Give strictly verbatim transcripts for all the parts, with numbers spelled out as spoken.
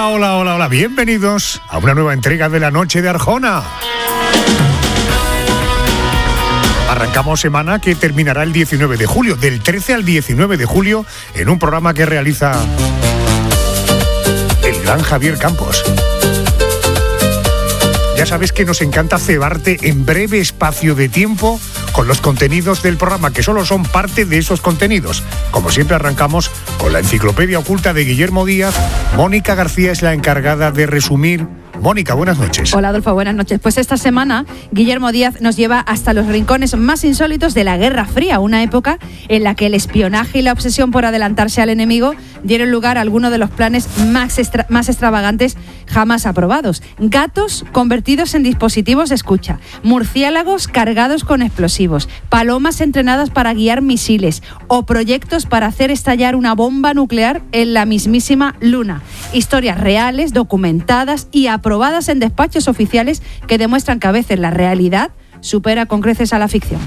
hola, hola, hola. Bienvenidos a una nueva entrega de La Noche de Arjona. Arrancamos semana que terminará el diecinueve de julio, del trece al diecinueve de julio, en un programa que realiza el gran Javier Campos. Ya sabes que nos encanta cebarte en breve espacio de tiempo con los contenidos del programa, que solo son parte de esos contenidos. Como siempre, arrancamos con la enciclopedia oculta de Guillermo Díaz. Mónica García es la encargada de resumir. Mónica, buenas noches. Hola, Adolfo, buenas noches. Pues esta semana Guillermo Díaz nos lleva hasta los rincones más insólitos de la Guerra Fría, una época en la que el espionaje y la obsesión por adelantarse al enemigo dieron lugar a algunos de los planes más, extra, más extravagantes jamás aprobados. Gatos convertidos en dispositivos de escucha, murciélagos cargados con explosivos, palomas entrenadas para guiar misiles o proyectos para hacer estallar una bomba nuclear en la mismísima Luna. Historias reales, documentadas y aprobadas aprobadas en despachos oficiales que demuestran que a veces la realidad supera con creces a la ficción.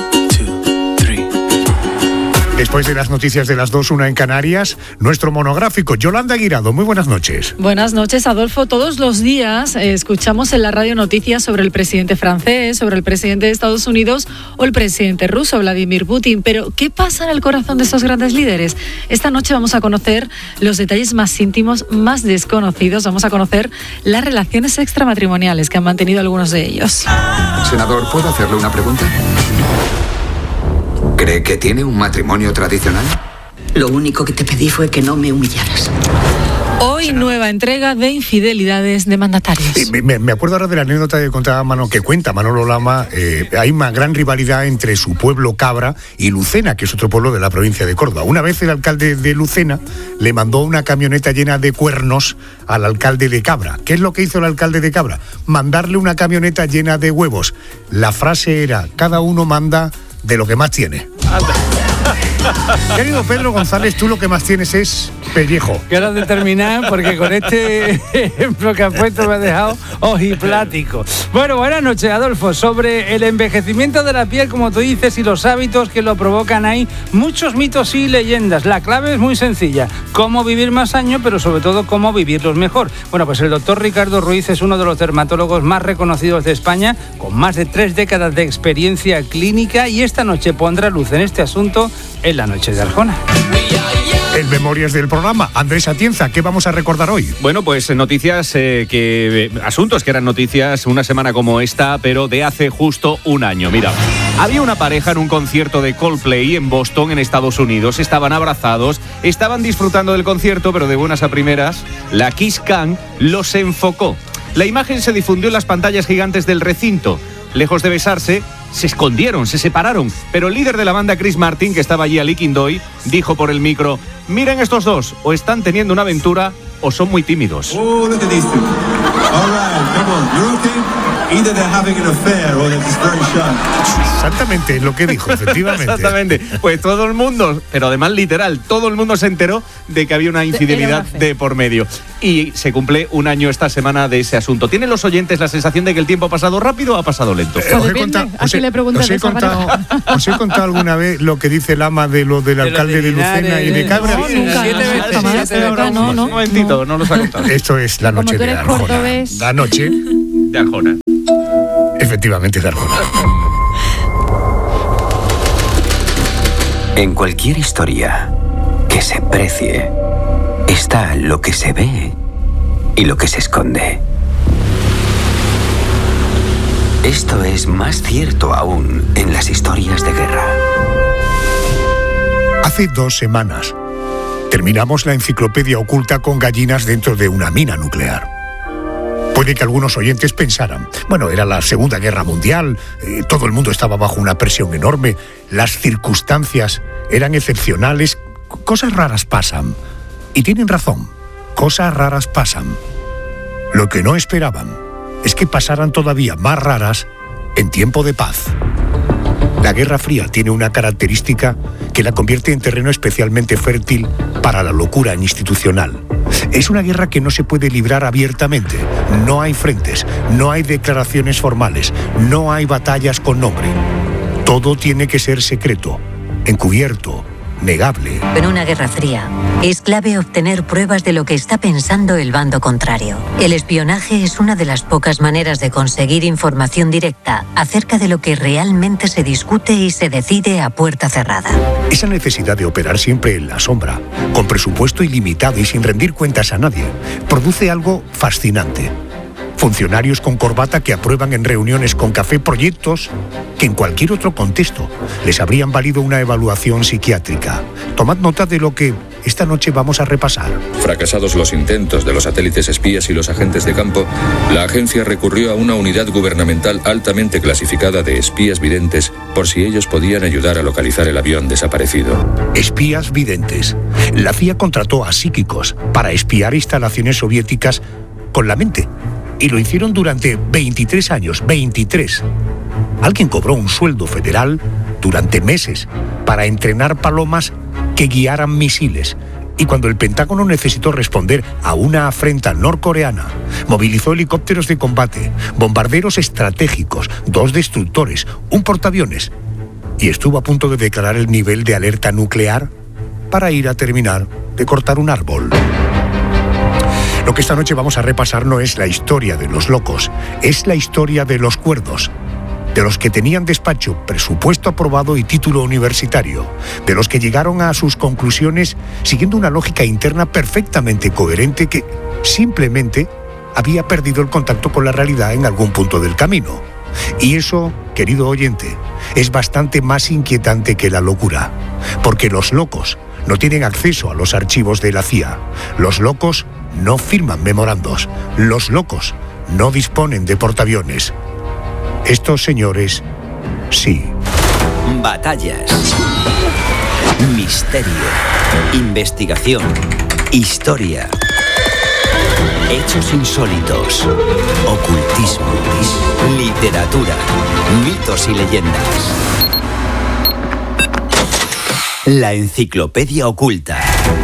Después de las noticias de las dos, una en Canarias, nuestro monográfico. Yolanda Guirado, muy buenas noches. Buenas noches, Adolfo. Todos los días eh, escuchamos en la radio noticias sobre el presidente francés, sobre el presidente de Estados Unidos o el presidente ruso, Vladimir Putin. Pero, ¿qué pasa en el corazón de esos grandes líderes? Esta noche vamos a conocer los detalles más íntimos, más desconocidos. Vamos a conocer las relaciones extramatrimoniales que han mantenido algunos de ellos. Senador, ¿puedo hacerle una pregunta? ¿Cree que tiene un matrimonio tradicional? Lo único que te pedí fue que no me humillaras. Hoy nueva entrega de infidelidades de mandatarios. Sí, me, me acuerdo ahora de la anécdota que contaba Mano, que cuenta Manolo Lama. Eh, hay una gran rivalidad entre su pueblo Cabra y Lucena, que es otro pueblo de la provincia de Córdoba. Una vez el alcalde de Lucena le mandó una camioneta llena de cuernos al alcalde de Cabra. ¿Qué es lo que hizo el alcalde de Cabra? Mandarle una camioneta llena de huevos. La frase era: cada uno manda de lo que más tiene. Querido Pedro González, tú lo que más tienes es pellejo. Quiero determinar, porque con este ejemplo que has puesto me ha dejado ojiplático. Bueno, buenas noches, Adolfo. Sobre el envejecimiento de la piel, como tú dices, y los hábitos que lo provocan, hay muchos mitos y leyendas. La clave es muy sencilla: cómo vivir más años, pero sobre todo cómo vivirlos mejor. Bueno, pues el doctor Ricardo Ruiz es uno de los dermatólogos más reconocidos de España, con más de tres décadas de experiencia clínica, y esta noche pondrá luz en este asunto en La Noche de Arjona. En Memorias del programa, Andrés Atienza, ¿qué vamos a recordar hoy? Bueno, pues noticias, eh, que asuntos que eran noticias una semana como esta, pero de hace justo un año. Mira, había una pareja en un concierto de Coldplay en Boston, en Estados Unidos. Estaban abrazados, estaban disfrutando del concierto, pero de buenas a primeras, la Kiss Cam los enfocó. La imagen se difundió en las pantallas gigantes del recinto. Lejos de besarse, se escondieron, se separaron, pero el líder de la banda, Chris Martin, que estaba allí a Liquindoy, dijo por el micro: miren estos dos, o están teniendo una aventura o son muy tímidos. Oh, look at these two. All right, come on, you're okay? Either they're having an affair or they're just very shy. Exactamente lo que dijo, efectivamente. Exactamente. Pues todo el mundo, pero además literal, todo el mundo se enteró de que había una infidelidad de, de por medio. Y se cumple un año esta semana de ese asunto. ¿Tienen los oyentes la sensación de que el tiempo ha pasado rápido o ha pasado lento? Eh, os, he contado, os, he, os, he contado, os he contado alguna vez lo que dice el ama de lo del de alcalde de, de Lucena y de Cabra. No, nunca. Siete veces, Jamás, siete veces. No, no, un momentito, no, no los ha contado. Esto es La Noche de Arjona. La Noche de Arjona. Efectivamente, de Arjona. En cualquier historia que se precie, está lo que se ve y lo que se esconde. Esto es más cierto aún en las historias de guerra. Hace dos semanas terminamos la enciclopedia oculta con gallinas dentro de una mina nuclear. Puede que algunos oyentes pensaran: bueno, era la Segunda Guerra Mundial, eh, todo el mundo estaba bajo una presión enorme, las circunstancias eran excepcionales, cosas raras pasan. Y tienen razón, cosas raras pasan. Lo que no esperaban es que pasaran todavía más raras en tiempo de paz. La Guerra Fría tiene una característica que la convierte en terreno especialmente fértil para la locura institucional. Es una guerra que no se puede librar abiertamente. No hay frentes, no hay declaraciones formales, no hay batallas con nombre. Todo tiene que ser secreto, encubierto, innegable. En una guerra fría, es clave obtener pruebas de lo que está pensando el bando contrario. El espionaje es una de las pocas maneras de conseguir información directa acerca de lo que realmente se discute y se decide a puerta cerrada. Esa necesidad de operar siempre en la sombra, con presupuesto ilimitado y sin rendir cuentas a nadie, produce algo fascinante. Funcionarios con corbata que aprueban en reuniones con café proyectos que en cualquier otro contexto les habrían valido una evaluación psiquiátrica. Tomad nota de lo que esta noche vamos a repasar. Fracasados los intentos de los satélites espías y los agentes de campo, la agencia recurrió a una unidad gubernamental altamente clasificada de espías videntes por si ellos podían ayudar a localizar el avión desaparecido. Espías videntes. La C I A contrató a psíquicos para espiar instalaciones soviéticas con la mente. Y lo hicieron durante veintitrés años, veintitrés. Alguien cobró un sueldo federal durante meses para entrenar palomas que guiaran misiles. Y cuando el Pentágono necesitó responder a una afrenta norcoreana, movilizó helicópteros de combate, bombarderos estratégicos, dos destructores, un portaaviones. Y estuvo a punto de declarar el nivel de alerta nuclear para ir a terminar de cortar un árbol. Lo que esta noche vamos a repasar no es la historia de los locos, es la historia de los cuerdos, de los que tenían despacho, presupuesto aprobado y título universitario, de los que llegaron a sus conclusiones siguiendo una lógica interna perfectamente coherente que simplemente había perdido el contacto con la realidad en algún punto del camino. Y eso, querido oyente, es bastante más inquietante que la locura, porque los locos no tienen acceso a los archivos de la C I A. Los locos no firman memorandos. Los locos no disponen de portaaviones. Estos señores, sí. Batallas. Misterio. Investigación. Historia. Hechos insólitos. Ocultismo. Literatura. Mitos y leyendas. La enciclopedia oculta.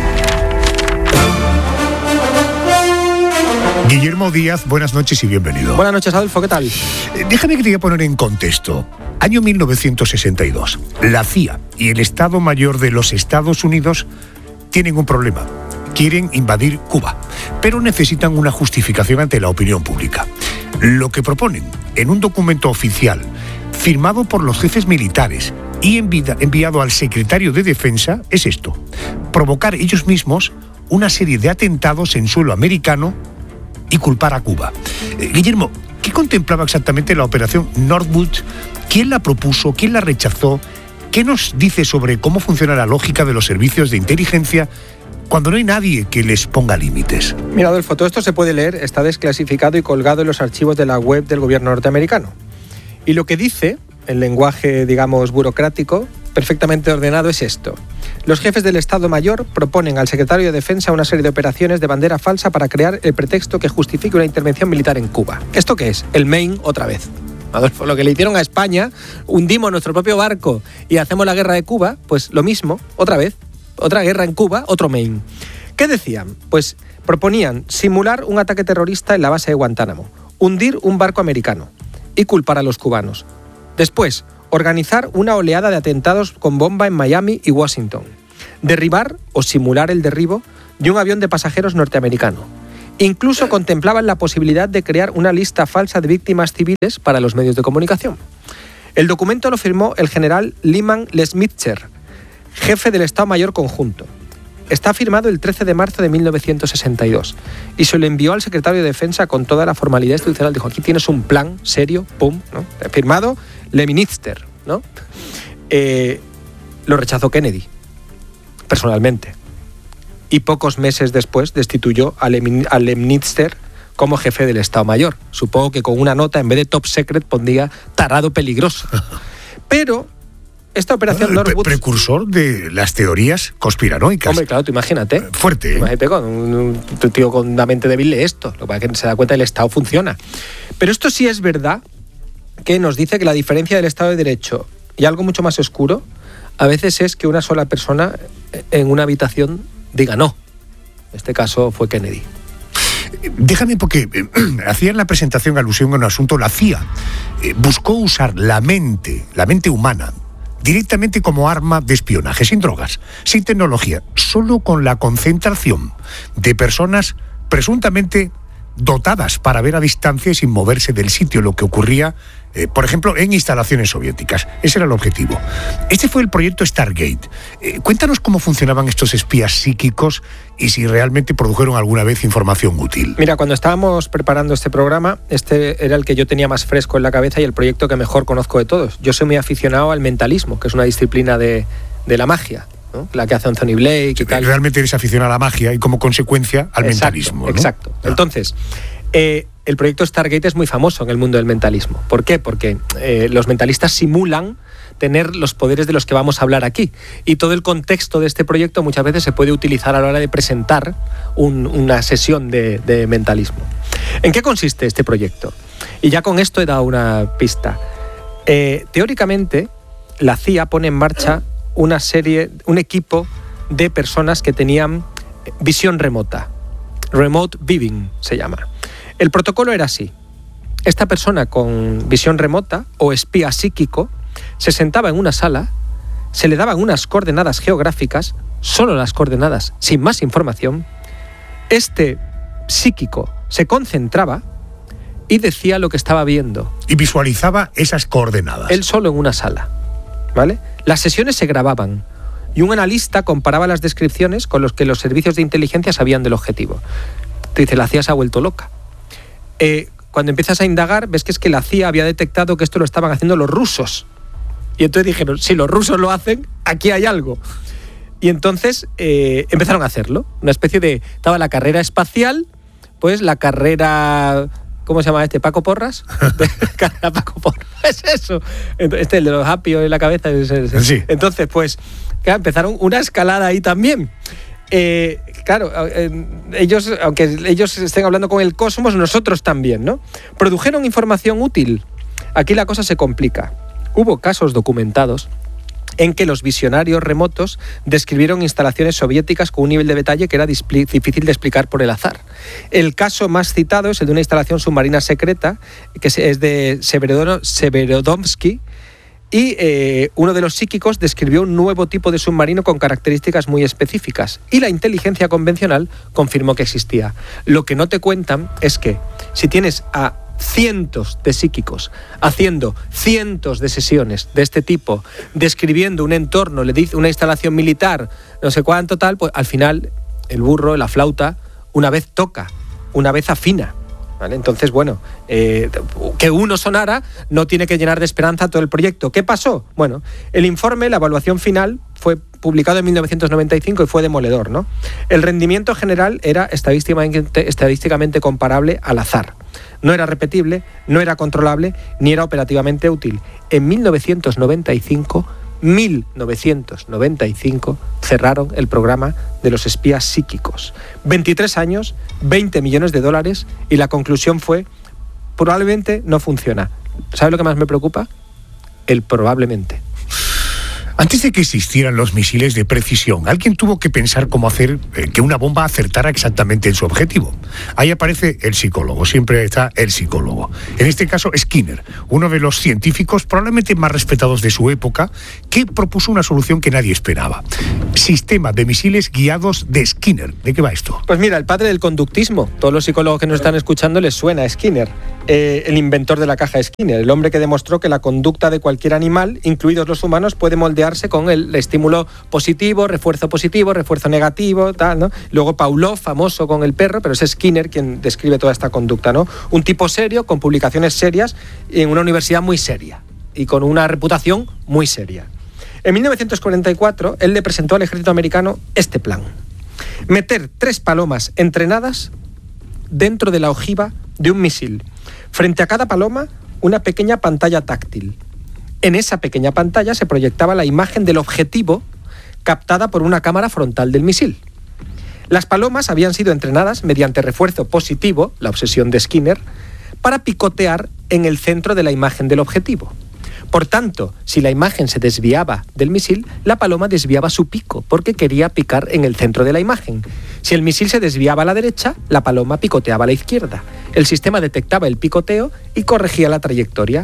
Guillermo Díaz, buenas noches y bienvenido. Buenas noches, Adolfo, ¿qué tal? Eh, déjame que te voy a poner en contexto. Año mil novecientos sesenta y dos. La C I A y el Estado Mayor de los Estados Unidos tienen un problema. Quieren invadir Cuba, pero necesitan una justificación ante la opinión pública. Lo que proponen en un documento oficial, firmado por los jefes militares y enviado al secretario de Defensa, es esto: provocar ellos mismos una serie de atentados en suelo americano y culpar a Cuba. Eh, Guillermo, ¿qué contemplaba exactamente la operación Northwood? ¿Quién la propuso? ¿Quién la rechazó? ¿Qué nos dice sobre cómo funciona la lógica de los servicios de inteligencia cuando no hay nadie que les ponga límites? Mira, Adolfo, todo esto se puede leer, está desclasificado y colgado en los archivos de la web del gobierno norteamericano. Y lo que dice, en lenguaje, digamos, burocrático, perfectamente ordenado, es esto: los jefes del Estado Mayor proponen al secretario de Defensa una serie de operaciones de bandera falsa para crear el pretexto que justifique una intervención militar en Cuba. ¿Esto qué es? El Maine otra vez. Adolfo, lo que le hicieron a España, hundimos nuestro propio barco y hacemos la guerra de Cuba, pues lo mismo, otra vez, otra guerra en Cuba, otro Maine. ¿Qué decían? Pues proponían simular un ataque terrorista en la base de Guantánamo, hundir un barco americano y culpar a los cubanos. Después, organizar una oleada de atentados con bomba en Miami y Washington. Derribar o simular el derribo de un avión de pasajeros norteamericano. Incluso contemplaban la posibilidad de crear una lista falsa de víctimas civiles para los medios de comunicación. El documento lo firmó el general Lyman Lesmitzer, jefe del Estado Mayor Conjunto. Está firmado el trece de marzo de mil novecientos sesenta y dos y se lo envió al secretario de Defensa con toda la formalidad institucional. Dijo, aquí tienes un plan serio, pum, ¿no? Firmado Leminister, ¿no? Eh, lo rechazó Kennedy, personalmente. Y pocos meses después destituyó a Leminister como jefe del Estado Mayor. Supongo que con una nota, en vez de top secret, pondría tarado peligroso. Pero esta operación bueno, Northwood... Pre precursor de las teorías conspiranoicas. Hombre, claro, tú imagínate. Fuerte, ¿eh? Imagínate con un, un tío con una mente débil de esto. Lo que pasa es que se da cuenta que el Estado funciona. Pero esto sí es verdad, que nos dice que la diferencia del Estado de Derecho y algo mucho más oscuro a veces es que una sola persona en una habitación diga no. En este caso fue Kennedy. Déjame, porque eh, hacía en la presentación alusión a un asunto. La C I A eh, buscó usar la mente, la mente humana, directamente como arma de espionaje, sin drogas, sin tecnología, solo con la concentración de personas presuntamente dotadas para ver a distancia y sin moverse del sitio, lo que ocurría, eh, por ejemplo, en instalaciones soviéticas. Ese era el objetivo. Este fue el proyecto Stargate. Eh, cuéntanos cómo funcionaban estos espías psíquicos y si realmente produjeron alguna vez información útil. Mira, cuando estábamos preparando este programa, este era el que yo tenía más fresco en la cabeza y el proyecto que mejor conozco de todos. Yo soy muy aficionado al mentalismo, que es una disciplina de, de la magia, ¿no? La que hace Anthony Blake y tal. Realmente eres aficionado a la magia y como consecuencia al exacto, mentalismo, ¿no? Exacto. Ah. Entonces, eh, el proyecto Stargate es muy famoso en el mundo del mentalismo. ¿Por qué? Porque eh, los mentalistas simulan tener los poderes de los que vamos a hablar aquí. Y todo el contexto de este proyecto muchas veces se puede utilizar a la hora de presentar un, una sesión de, de mentalismo. ¿En qué consiste este proyecto? Y ya con esto he dado una pista. Eh, teóricamente, la C I A pone en marcha una serie, un equipo de personas que tenían visión remota. Remote Viewing se llama. El protocolo era así. Esta persona con visión remota o espía psíquico se sentaba en una sala, se le daban unas coordenadas geográficas, solo las coordenadas, sin más información. Este psíquico se concentraba y decía lo que estaba viendo. Y visualizaba esas coordenadas. Él solo en una sala, ¿vale? Las sesiones se grababan y un analista comparaba las descripciones con los que los servicios de inteligencia sabían del objetivo. Te dice, la C I A se ha vuelto loca. Eh, cuando empiezas a indagar, ves que es que la C I A había detectado que esto lo estaban haciendo los rusos. Y entonces dijeron, si los rusos lo hacen, aquí hay algo. Y entonces eh, empezaron a hacerlo. Una especie de... Estaba la carrera espacial, pues la carrera... ¿Cómo se llama este? ¿Paco Porras? Carrera Paco Porras. Es eso. Este, el de los apios en la cabeza. Es ese. Sí. Entonces, pues, claro, empezaron una escalada ahí también. Eh, claro, eh, ellos, aunque ellos estén hablando con el cosmos, nosotros también, ¿no? Produjeron información útil. Aquí la cosa se complica. Hubo casos documentados en que los visionarios remotos describieron instalaciones soviéticas con un nivel de detalle que era difícil de explicar por el azar. El caso más citado es el de una instalación submarina secreta, que es de Severodonetsky, y eh, uno de los psíquicos describió un nuevo tipo de submarino con características muy específicas, y la inteligencia convencional confirmó que existía. Lo que no te cuentan es que si tienes a cientos de psíquicos haciendo cientos de sesiones de este tipo, describiendo un entorno, le dice una instalación militar, no sé cuánto tal, pues al final el burro, la flauta, una vez toca, una vez afina. ¿Vale? Entonces, bueno, eh, que uno sonara no tiene que llenar de esperanza todo el proyecto. ¿Qué pasó? Bueno, el informe, la evaluación final, fue publicado en mil novecientos noventa y cinco y fue demoledor, ¿no? El rendimiento general era estadísticamente, estadísticamente comparable al azar. No era repetible, no era controlable, ni era operativamente útil. En mil novecientos noventa y cinco, mil novecientos noventa y cinco cerraron el programa de los espías psíquicos. veintitrés años, veinte millones de dólares y la conclusión fue, probablemente no funciona. ¿Sabe lo que más me preocupa? El probablemente. Antes de que existieran los misiles de precisión, alguien tuvo que pensar cómo hacer eh, que una bomba acertara exactamente en su objetivo. Ahí aparece el psicólogo, siempre está el psicólogo. En este caso, Skinner, uno de los científicos probablemente más respetados de su época, que propuso una solución que nadie esperaba. Sistema de misiles guiados de Skinner. ¿De qué va esto? Pues mira, el padre del conductismo. Todos los psicólogos que nos están escuchando les suena a Skinner. Eh, el inventor de la caja Skinner, el hombre que demostró que la conducta de cualquier animal, incluidos los humanos, puede moldear con el estímulo positivo, refuerzo positivo, refuerzo negativo, tal, ¿no? Luego Pavlov, famoso con el perro, pero es Skinner quien describe toda esta conducta, ¿no? Un tipo serio, con publicaciones serias, en una universidad muy seria y con una reputación muy seria. En mil novecientos cuarenta y cuatro, él le presentó al ejército americano este plan: meter tres palomas entrenadas dentro de la ojiva de un misil. Frente a cada paloma, una pequeña pantalla táctil. En esa pequeña pantalla se proyectaba la imagen del objetivo captada por una cámara frontal del misil. Las palomas habían sido entrenadas mediante refuerzo positivo, la obsesión de Skinner, para picotear en el centro de la imagen del objetivo. Por tanto, si la imagen se desviaba del misil, la paloma desviaba su pico, porque quería picar en el centro de la imagen. Si el misil se desviaba a la derecha, la paloma picoteaba a la izquierda. El sistema detectaba el picoteo y corregía la trayectoria.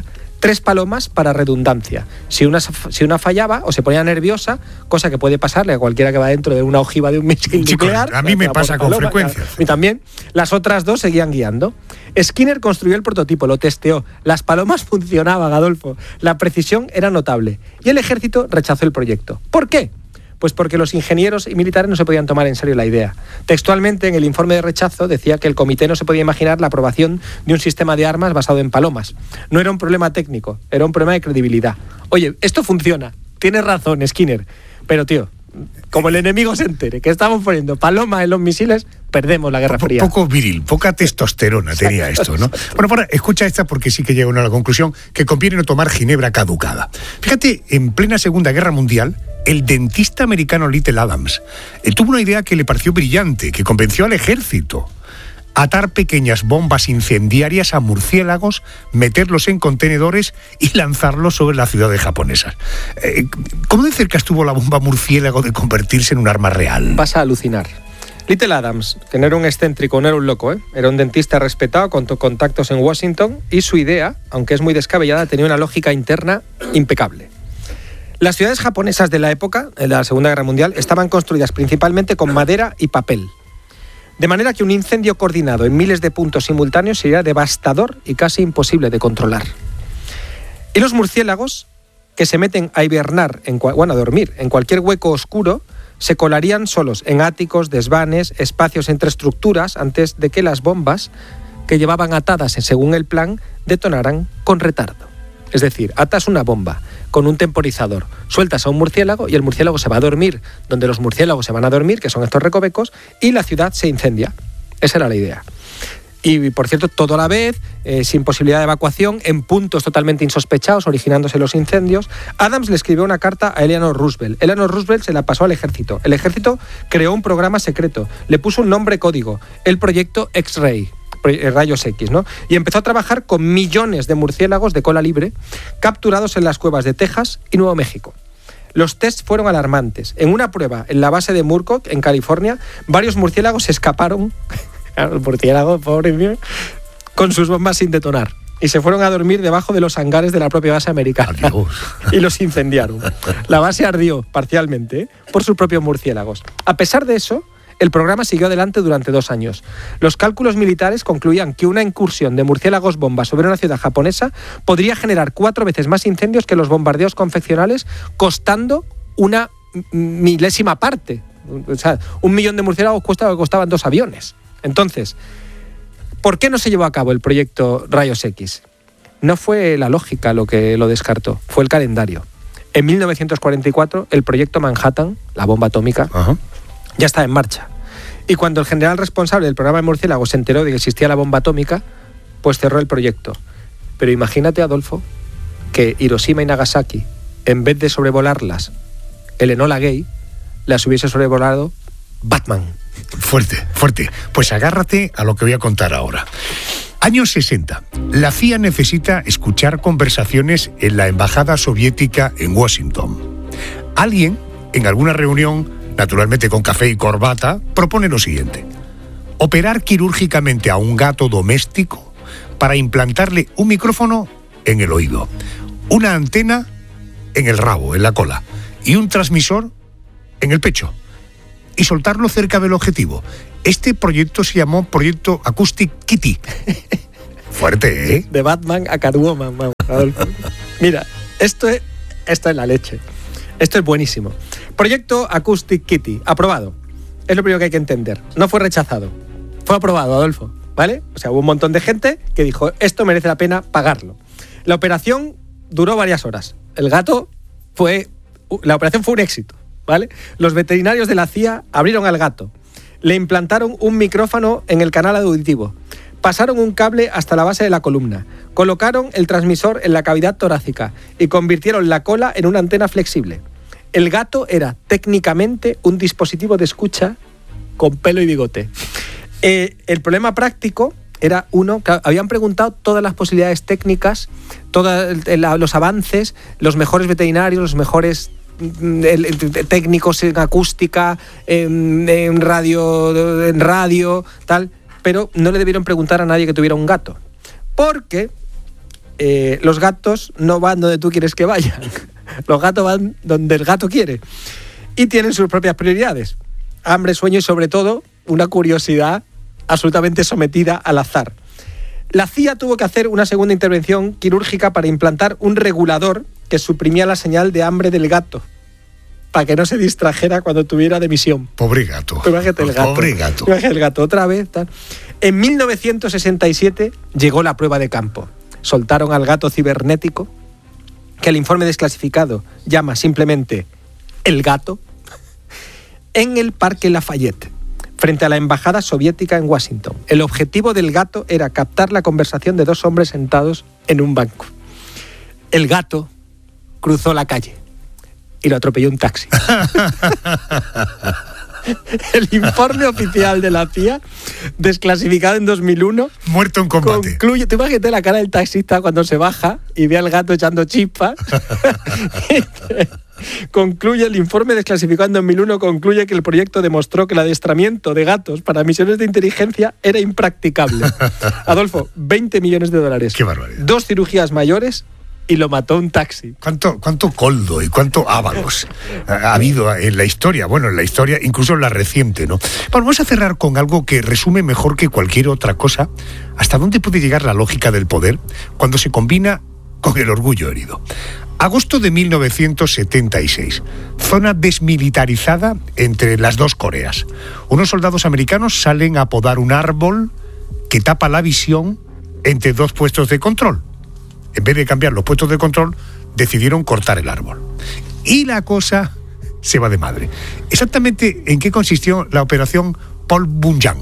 tres palomas para redundancia. Si una, si una fallaba o se ponía nerviosa, cosa que puede pasarle a cualquiera que va dentro de una ojiva de un misil nuclear. A mí me pasa con paloma, frecuencia. A mí también. Las otras dos seguían guiando. Skinner construyó el prototipo, lo testeó. Las palomas funcionaban, Adolfo. La precisión era notable. Y el ejército rechazó el proyecto. ¿Por qué? Pues porque los ingenieros y militares no se podían tomar en serio la idea. Textualmente, en el informe de rechazo decía que el comité no se podía imaginar la aprobación de un sistema de armas basado en palomas. No era un problema técnico, era un problema de credibilidad. Oye, esto funciona, tienes razón, Skinner, pero tío, como el enemigo se entere que estamos poniendo palomas en los misiles, perdemos la Guerra Fría. Poco viril, poca testosterona tenía esto, ¿no? Bueno, ahora escucha esta porque sí que llega uno a la conclusión que conviene no tomar ginebra caducada. Fíjate, en plena Segunda Guerra Mundial, el dentista americano Little Adams eh, tuvo una idea que le pareció brillante, que convenció al ejército. Atar pequeñas bombas incendiarias a murciélagos, meterlos en contenedores y lanzarlos sobre las ciudades japonesas. Eh, ¿Cómo de cerca estuvo la bomba murciélago de convertirse en un arma real? Vas a alucinar. Little Adams, que no era un excéntrico, no era un loco, ¿eh? Era un dentista respetado con contactos en Washington y su idea, aunque es muy descabellada, tenía una lógica interna impecable. Las ciudades japonesas de la época, de la Segunda Guerra Mundial, estaban construidas principalmente con madera y papel. De manera que un incendio coordinado en miles de puntos simultáneos sería devastador y casi imposible de controlar. Y los murciélagos, que se meten a hibernar, en, bueno, a dormir, en cualquier hueco oscuro, se colarían solos en áticos, desvanes, espacios entre estructuras, antes de que las bombas, que llevaban atadas según el plan, detonaran con retardo. Es decir, atas una bomba con un temporizador, sueltas a un murciélago y el murciélago se va a dormir donde los murciélagos se van a dormir, que son estos recovecos, y la ciudad se incendia. Esa era la idea. Y, por cierto, todo a la vez, eh, sin posibilidad de evacuación, en puntos totalmente insospechados, originándose los incendios. Adams le escribió una carta a Eleanor Roosevelt. Eleanor Roosevelt se la pasó al ejército. El ejército creó un programa secreto, le puso un nombre código, el proyecto X-Ray. Rayos X, ¿no? Y empezó a trabajar con millones de murciélagos de cola libre capturados en las cuevas de Texas y Nuevo México. Los tests fueron alarmantes. En una prueba en la base de Murcock, en California, varios murciélagos escaparon, el murciélago, pobre mío, con sus bombas sin detonar. Y se fueron a dormir debajo de los hangares de la propia base americana. Adiós. Y los incendiaron. La base ardió parcialmente, ¿eh? por sus propios murciélagos. A pesar de eso, el programa siguió adelante durante dos años. Los cálculos militares concluían que una incursión de murciélagos bomba sobre una ciudad japonesa podría generar cuatro veces más incendios que los bombardeos convencionales, costando una milésima parte. O sea, un millón de murciélagos cuesta lo que costaban dos aviones. Entonces, ¿por qué no se llevó a cabo el proyecto Rayos X? No fue la lógica lo que lo descartó, fue el calendario. En mil novecientos cuarenta y cuatro, el proyecto Manhattan, la bomba atómica, uh-huh. ya estaba en marcha. Y cuando el general responsable del programa de murciélagos se enteró de que existía la bomba atómica, pues cerró el proyecto. Pero imagínate, Adolfo, que Hiroshima y Nagasaki, en vez de sobrevolarlas el Enola Gay, las hubiese sobrevolado Batman. Fuerte, fuerte. Pues agárrate a lo que voy a contar ahora. Años sesenta. La C I A necesita escuchar conversaciones en la embajada soviética en Washington. Alguien, en alguna reunión, naturalmente con café y corbata, propone lo siguiente: operar quirúrgicamente a un gato doméstico para implantarle un micrófono en el oído, una antena en el rabo, en la cola, y un transmisor en el pecho, y soltarlo cerca del objetivo. Este proyecto se llamó Proyecto Acoustic Kitty. Fuerte, ¿eh? De Batman a Catwoman, vamos, Adolfo. Mira, esto es, esto es la leche. Esto es buenísimo. Proyecto Acoustic Kitty, aprobado. Es lo primero que hay que entender. No fue rechazado. Fue aprobado, Adolfo, ¿vale? O sea, hubo un montón de gente que dijo, esto merece la pena pagarlo. La operación duró varias horas. El gato fue... La operación fue un éxito, ¿vale? Los veterinarios de la C I A abrieron al gato. Le implantaron un micrófono en el canal auditivo. Pasaron un cable hasta la base de la columna. Colocaron el transmisor en la cavidad torácica y convirtieron la cola en una antena flexible. El gato era técnicamente un dispositivo de escucha con pelo y bigote. Eh, el problema práctico era uno, que habían preguntado todas las posibilidades técnicas, todos los avances, los mejores veterinarios, los mejores técnicos en acústica, en, en radio, en radio, tal, pero no le debieron preguntar a nadie que tuviera un gato, porque eh, los gatos no van donde tú quieres que vayan. Los gatos van donde el gato quiere. Y tienen sus propias prioridades. Hambre, sueño y sobre todo una curiosidad absolutamente sometida al azar. La C I A tuvo que hacer una segunda intervención quirúrgica para implantar un regulador que suprimía la señal de hambre del gato, para que no se distrajera cuando tuviera de misión. Pobre gato. Imagínate el gato. Pobre gato. Imagínate el gato otra vez. Tal. En mil novecientos sesenta y siete llegó la prueba de campo. Soltaron al gato cibernético, que el informe desclasificado llama simplemente el gato, en el Parque Lafayette, frente a la embajada soviética en Washington. El objetivo del gato era captar la conversación de dos hombres sentados en un banco. El gato cruzó la calle y lo atropelló un taxi. El informe oficial de la C I A, desclasificado en dos mil uno, muerto en combate. Concluye, tú imagínate la cara del taxista cuando se baja y ve al gato echando chispas. Concluye el informe desclasificado en dos mil uno, concluye que el proyecto demostró que el adiestramiento de gatos para misiones de inteligencia era impracticable. Adolfo, veinte millones de dólares. Qué barbaridad. Dos cirugías mayores y lo mató un taxi. ¿Cuánto, cuánto coldo y cuánto ávalos ha habido en la historia? Bueno, en la historia, incluso en la reciente, ¿no? Bueno, vamos a cerrar con algo que resume mejor que cualquier otra cosa hasta dónde puede llegar la lógica del poder cuando se combina con el orgullo herido. Agosto de mil novecientos setenta y seis. Zona desmilitarizada entre las dos Coreas. Unos soldados americanos salen a podar un árbol que tapa la visión entre dos puestos de control. En vez de cambiar los puestos de control, decidieron cortar el árbol. Y la cosa se va de madre. ¿Exactamente en qué consistió la operación Paul Bunyan?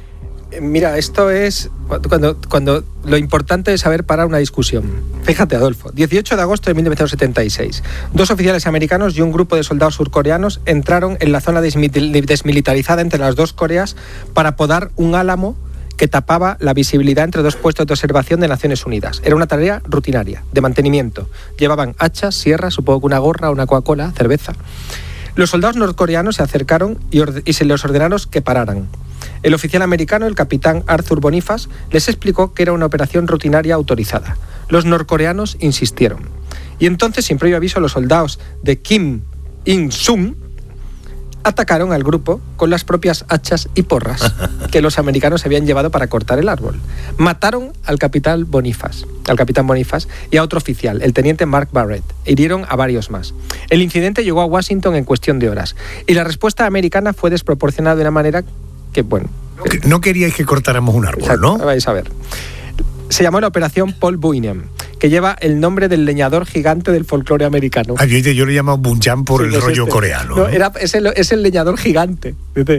Mira, esto es cuando, cuando lo importante es saber parar una discusión. Fíjate, Adolfo, dieciocho de agosto de mil novecientos setenta y seis. Dos oficiales americanos y un grupo de soldados surcoreanos entraron en la zona desmilitarizada entre las dos Coreas para podar un álamo que tapaba la visibilidad entre dos puestos de observación de Naciones Unidas. Era una tarea rutinaria, de mantenimiento. Llevaban hachas, sierras, supongo que una gorra, una Coca-Cola, cerveza. Los soldados norcoreanos se acercaron y, orde- y se les ordenaron que pararan. El oficial americano, el capitán Arthur Boniface, les explicó que era una operación rutinaria autorizada. Los norcoreanos insistieron. Y entonces, sin previo aviso, los soldados de Kim Il-sung atacaron al grupo con las propias hachas y porras que los americanos habían llevado para cortar el árbol. Mataron al capitán Boniface, al capitán Boniface y a otro oficial, el teniente Mark Barrett. Hirieron a varios más. El incidente llegó a Washington en cuestión de horas y la respuesta americana fue desproporcionada de una manera que, bueno... No queríais que cortáramos un árbol, exacto, ¿no? Vais a ver. Se llamó la operación Paul Bunyan, que lleva el nombre del leñador gigante del folclore americano. Ah, yo, yo lo llamo Bunyan por sí, el pues rollo este. coreano. No, ¿no? Era, es, el, es el leñador gigante.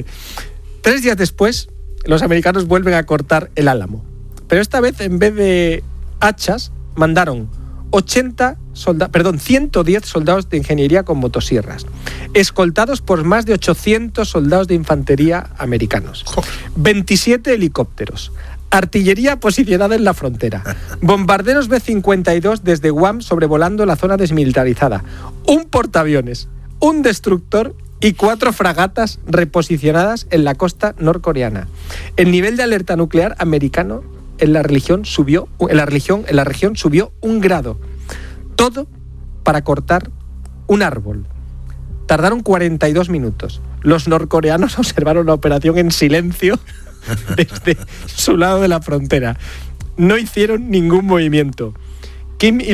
Tres días después, los americanos vuelven a cortar el álamo. Pero esta vez, en vez de hachas, mandaron ochenta soldados, perdón, ciento diez soldados de ingeniería con motosierras, escoltados por más de ochocientos soldados de infantería americanos, veintisiete helicópteros, artillería posicionada en la frontera, bombarderos B cincuenta y dos desde Guam sobrevolando la zona desmilitarizada, un portaaviones, un destructor y cuatro fragatas reposicionadas en la costa norcoreana. El nivel de alerta nuclear americano en la región subió, en la región, en la región subió un grado. Todo para cortar un árbol. Tardaron cuarenta y dos minutos. Los norcoreanos observaron la operación en silencio desde su lado de la frontera. No hicieron ningún movimiento. Kim Il